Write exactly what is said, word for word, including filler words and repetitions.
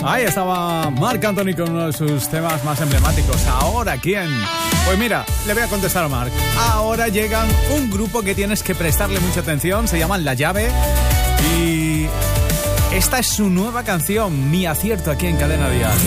Ahí estaba Marc Anthony con uno de sus temas más emblemáticos. ¿Ahora quién? Pues mira, le voy a contestar a Marc. Ahora llegan un grupo que tienes que prestarle mucha atención. Se llaman La Llave. Y esta es su nueva canción, Mi Acierto, aquí en Cadena Dial.